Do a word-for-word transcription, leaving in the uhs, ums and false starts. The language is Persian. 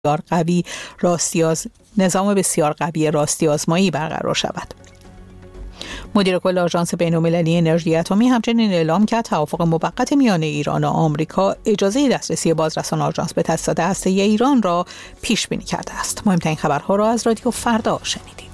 قوی راستیاز نظام بسیار قوی راستی آزمایی برقرار شود. مدیر کل آژانس بین‌المللی انرژی اتمی همچنین اعلام کرد توافق موقت میان ایران و آمریکا اجازه دسترسی بازرسان آژانس به تاسیسات هسته‌ای ایران را پیش بینی کرده است. مهمترین خبرها را از رادیو فردا شنیدید.